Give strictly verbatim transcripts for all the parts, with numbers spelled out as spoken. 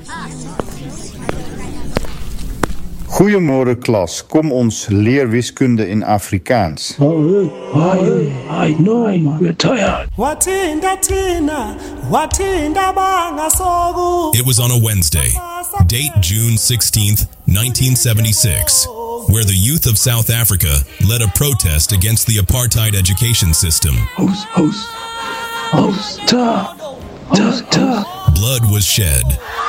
Goeiemôre klas, kom ons leer wiskunde in Afrikaans. I know, we're tired. It was on a Wednesday, date June sixteenth, nineteen seventy-six, where the youth of South Africa led a protest against the apartheid education system. Host, host, host, ta, ta, ta. Blood was shed.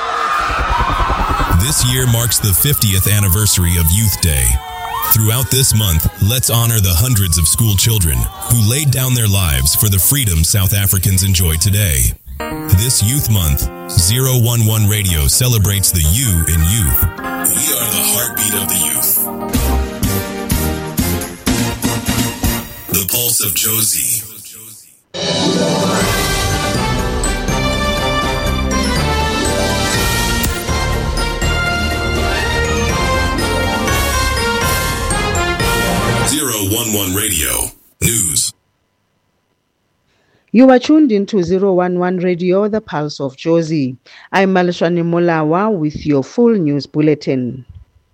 This year marks the fiftieth anniversary of Youth Day. Throughout this month, let's honor the hundreds of school children who laid down their lives for the freedom South Africans enjoy today. This Youth Month, zero one one Radio celebrates the you in youth. We are the heartbeat of the youth. The pulse of Josie. zero one one Radio News. You are tuned into zero one one Radio, the pulse of Josie. I'm Malashani Molawa with your full news bulletin.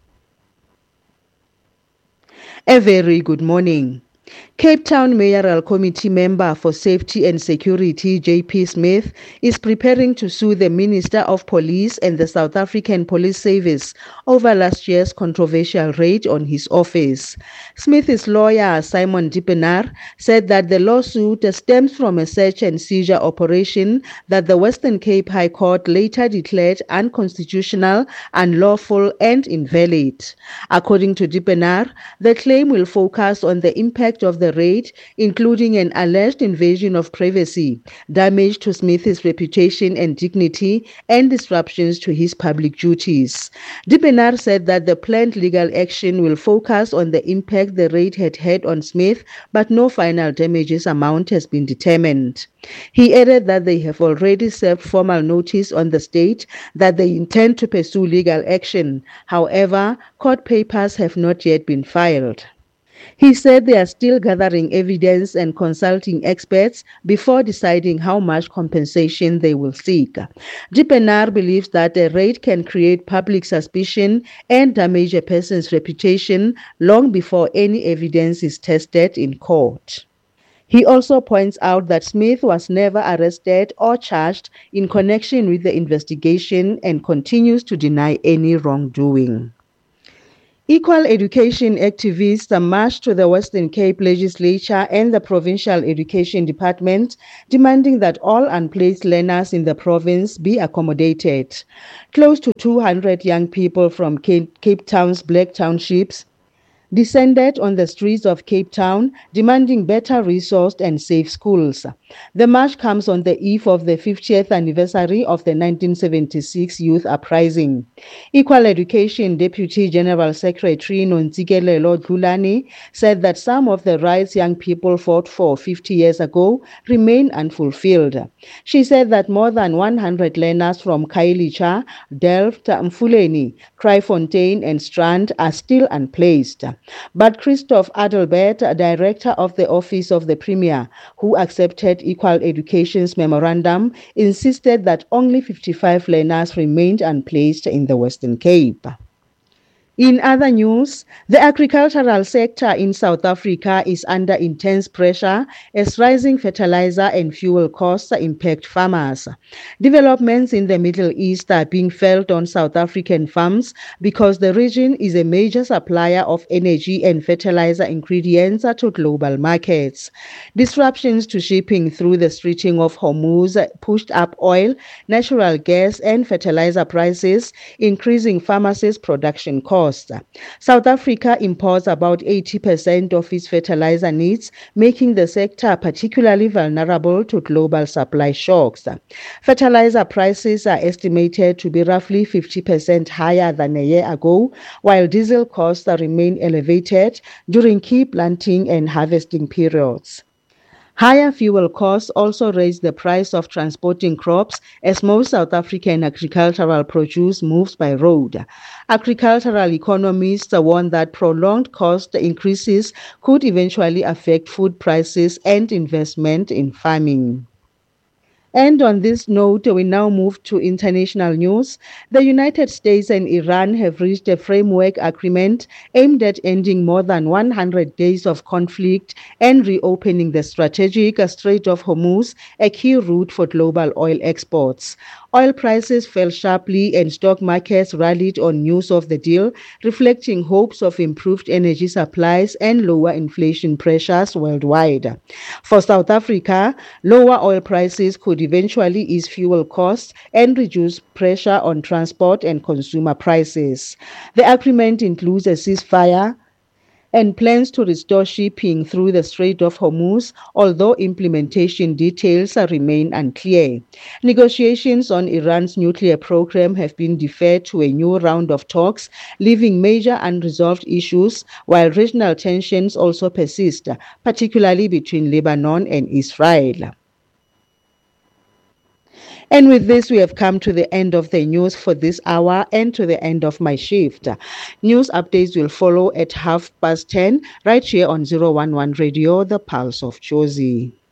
A very good morning. Cape Town Mayoral Committee member for Safety and Security, J P Smith, is preparing to sue the Minister of Police and the South African Police Service over last year's controversial raid on his office. Smith's lawyer, Simon Dippenaar, said that the lawsuit stems from a search and seizure operation that the Western Cape High Court later declared unconstitutional, unlawful, and invalid. According to Dippenaar, the claim will focus on the impact of the raid, including an alleged invasion of privacy, damage to Smith's reputation and dignity, and disruptions to his public duties. Dippenaar said that the planned legal action will focus on the impact the raid had had on Smith, but no final damages amount has been determined. He added that they have already served formal notice on the state that they intend to pursue legal action. However, court papers have not yet been filed. He said they are still gathering evidence and consulting experts before deciding how much compensation they will seek. Dippenaar believes that a raid can create public suspicion and damage a person's reputation long before any evidence is tested in court. He also points out that Smith was never arrested or charged in connection with the investigation and continues to deny any wrongdoing. Equal education activists marched to the Western Cape Legislature and the Provincial Education Department, demanding that all unplaced learners in the province be accommodated. Close to two hundred young people from Cape, Cape Town's Black Townships descended on the streets of Cape Town, demanding better resourced and safe schools. The march comes on the eve of the fiftieth anniversary of the nineteen seventy-six Youth Uprising. Equal Education Deputy General Secretary Nontsikelelo Dlulane said that some of the rights young people fought for fifty years ago remain unfulfilled. She said that more than one hundred learners from Khayelitsha, Delft, Mfuleni, Kraaifontein and Strand are still unplaced. But Christoph Adelbert, director of the Office of the Premier, who accepted Equal Education's memorandum, insisted that only fifty-five learners remained unplaced in the Western Cape. In other news, the agricultural sector in South Africa is under intense pressure as rising fertilizer and fuel costs impact farmers. Developments in the Middle East are being felt on South African farms because the region is a major supplier of energy and fertilizer ingredients to global markets. Disruptions to shipping through the Strait of Hormuz pushed up oil, natural gas, and fertilizer prices, increasing farmers' production costs. South Africa imports about eighty percent of its fertilizer needs, making the sector particularly vulnerable to global supply shocks. Fertilizer prices are estimated to be roughly fifty percent higher than a year ago, while diesel costs remain elevated during key planting and harvesting periods. Higher fuel costs also raise the price of transporting crops as most South African agricultural produce moves by road. Agricultural economists warn that prolonged cost increases could eventually affect food prices and investment in farming. And on this note, we now move to international news. The United States and Iran have reached a framework agreement aimed at ending more than one hundred days of conflict and reopening the strategic Strait of Hormuz, a key route for global oil exports. Oil prices fell sharply and stock markets rallied on news of the deal, reflecting hopes of improved energy supplies and lower inflation pressures worldwide. For South Africa, lower oil prices could eventually ease fuel costs and reduce pressure on transport and consumer prices. The agreement includes a ceasefire and plans to restore shipping through the Strait of Hormuz, although implementation details remain unclear. Negotiations on Iran's nuclear program have been deferred to a new round of talks, leaving major unresolved issues, while regional tensions also persist, particularly between Lebanon and Israel. And with this, we have come to the end of the news for this hour and to the end of my shift. News updates will follow at half past ten, right here on zero one one Radio, the Pulse of Jozi.